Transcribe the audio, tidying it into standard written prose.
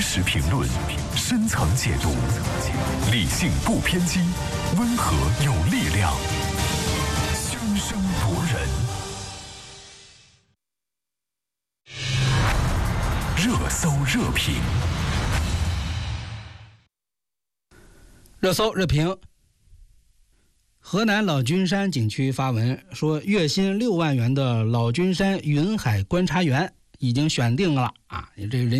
实评论，深层解读，理性不偏激，温和有力量，凶声夺人。热搜热评， 热搜热评。河南老君山景区发文说，月薪6万元的老君山云海观察员已经选定了啊！这人